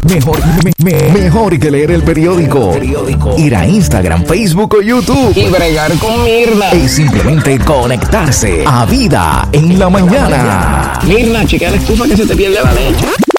Mejor que leer el periódico. Ir a Instagram, Facebook o YouTube y bregar con Mirna. Es simplemente conectarse a Vida en la Mañana. Mirna, chequea la estufa que se te pierde la leche.